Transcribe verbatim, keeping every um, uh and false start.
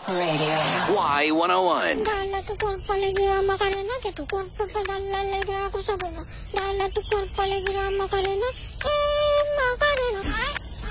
Radio. Y one oh one. Dala tu cuerpo alegría Macarena, que tu cuerpo para darle alegría a cosa buena. Dala tu cuerpo alegría Macarena, que